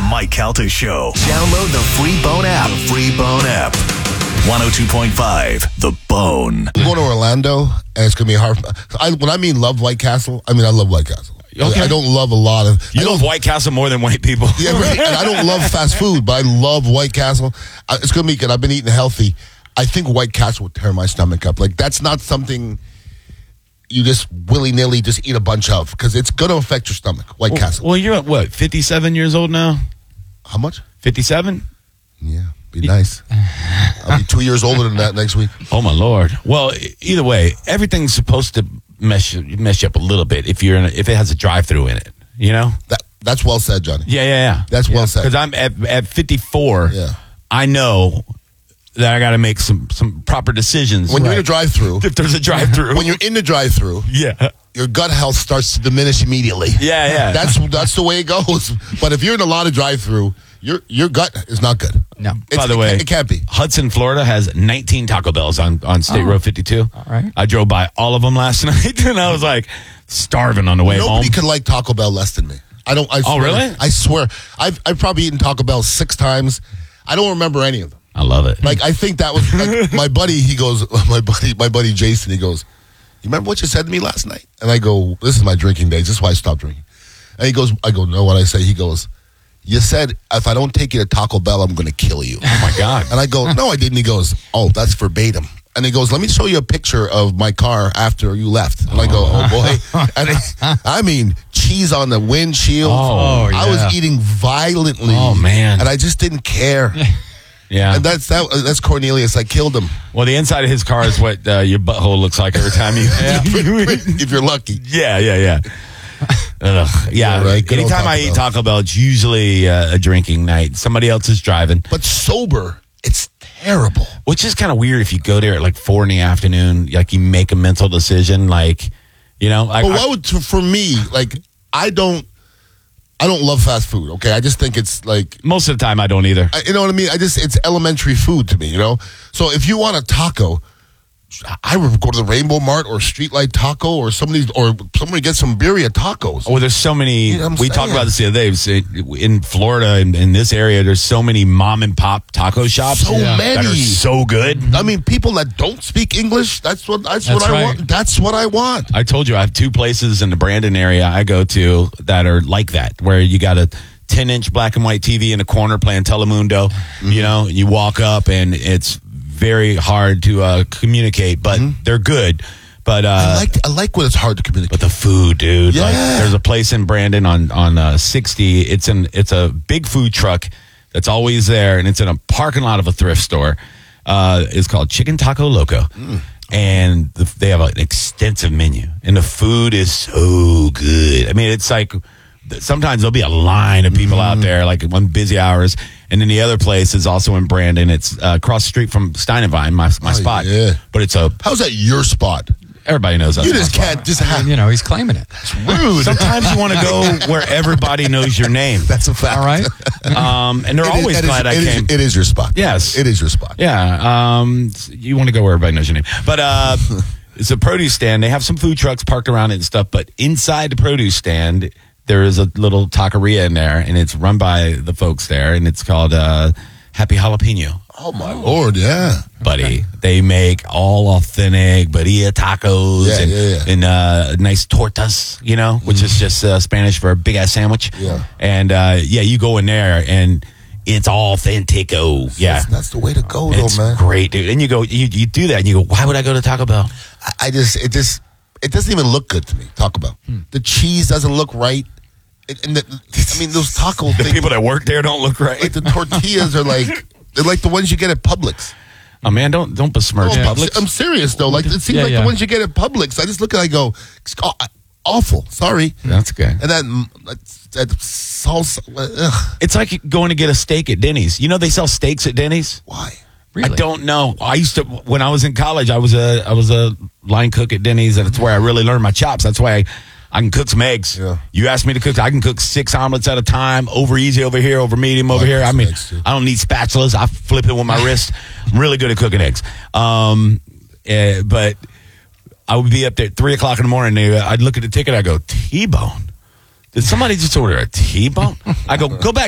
Mike Calta Show. Download the free Bone app. The free Bone app. 102.5, The Bone. I'm going to Orlando, and it's going to be hard. When I mean love White Castle, I mean I love White Castle. Okay. I don't love a lot of... You love White Castle more than white people. Yeah, right. And I don't love fast food, but I love White Castle. It's going to be good. I've been eating healthy. I think White Castle would tear my stomach up. Like, that's not something you just willy-nilly just eat a bunch of, because it's going to affect your stomach, White Castle. Well, you're, what, 57 years old now? How much? 57? Yeah, be nice. I'll be 2 years older than that next week. Oh, my Lord. Well, either way, everything's supposed to mess you up a little bit if it has a drive-through in it, you know? That's well said, Johnny. Yeah. That's well said. Because I'm at 54, I know that I got to make some proper decisions. When you're in a drive-through. If there's a drive-through. When you're in the drive-through. Yeah. Your gut health starts to diminish immediately. Yeah. That's the way it goes. But if you're in a lot of drive-through, your gut is not good. No. By the way, it can't be. Hudson, Florida has 19 Taco Bells on State Road 52. All right. I drove by all of them last night, and I was like starving on the way home. Nobody could like Taco Bell less than me. I swear, really? I swear. I've probably eaten Taco Bell 6 times. I don't remember any of them. I love it. Like, I think that was like, my buddy. He goes, my buddy Jason. He goes, "You remember what you said to me last night?" And I go, "This is my drinking days. This is why I stopped drinking." And he goes, I go, "No, what I say?" He goes, "You said if I don't take you to Taco Bell, I'm going to kill you." Oh my God. And I go, "No, I didn't." He goes, "Oh, that's verbatim." And he goes, "Let me show you a picture of my car after you left." And I go, "Oh boy." And I mean, cheese on the windshield. Oh, I was eating violently. Oh, man. And I just didn't care. Yeah. And that's Cornelius. I killed him. Well, the inside of his car is what your butthole looks like every time you If you're lucky. Yeah. Ugh. Yeah. Right. Good old Anytime I Taco eat Bell. Taco Bell, it's usually a drinking night. Somebody else is driving. But sober, it's terrible. Which is kind of weird if you go there at like 4 p.m, like you make a mental decision, like, you know. But for me, like, I don't love fast food, okay? I just think it's like... Most of the time, I don't either. You know what I mean? It's elementary food to me, you know? So if you want a taco, I would go to the Rainbow Mart or Streetlight Taco or somebody get some birria tacos. Oh, there's so many. You know what I'm we saying? talked about this the other day. In Florida, in this area, there's so many mom and pop taco shops. So many. That are so good. I mean, people that don't speak English, that's what I right. want. That's what I want. I told you I have 2 places in the Brandon area I go to that are like that, where you got a 10-inch black and white TV in a corner playing Telemundo. You know, and you walk up and it's very hard to communicate, but they're good. But I like when it's hard to communicate. But the food, dude. Yeah. Like, there's a place in Brandon on 60. It's a big food truck that's always there, and it's in a parking lot of a thrift store. It's called Chicken Taco Loco. And they have an extensive menu, and the food is so good. I mean, it's like sometimes there'll be a line of people out there, like on busy hours. And then the other place is also in Brandon. It's across the street from Steinenwein, my spot. Yeah. But how's that your spot? Everybody knows that. You just can't just have... You know, he's claiming it. It's rude. Sometimes you want to go where everybody knows your name. That's a fact. All right. And they're always glad I came. It is your spot. Yes. It is your spot. Yeah. You want to go where everybody knows your name. But it's a produce stand. They have some food trucks parked around it and stuff. But inside the produce stand, there is a little taqueria in there, and it's run by the folks there, and it's called Happy Jalapeno. Oh, my Lord, yeah. Buddy, they make all authentic burrito tacos and nice tortas, you know, which is just Spanish for a big-ass sandwich. Yeah. And, you go in there, and it's authentico. Yeah. That's the way to go, It's though, man. great, dude. And you go, you do that, and you go, why would I go to Taco Bell? It doesn't even look good to me, Taco Bell. The cheese doesn't look right. Those taco The things, people that work there don't look right. like the tortillas are like... They're like the ones you get at Publix. Oh, man, don't besmirch Publix. I'm serious, though. Like, it seems like the ones you get at Publix. I just look at it, I go, awful. Sorry. That's good. And that salsa. Ugh. It's like going to get a steak at Denny's. You know they sell steaks at Denny's? Why? Really? I don't know. I used to, when I was in college, I was a line cook at Denny's, and it's where I really learned my chops. That's why I can cook some eggs. Yeah. You ask me to cook, I can cook 6 omelets at a time, over easy over here, over medium over here. I mean, I don't need spatulas. I flip it with my wrist. I'm really good at cooking eggs. But I would be up there at 3 o'clock in the morning. I'd look at the ticket. I go, T-bone. Did somebody just order a T-bone? I go back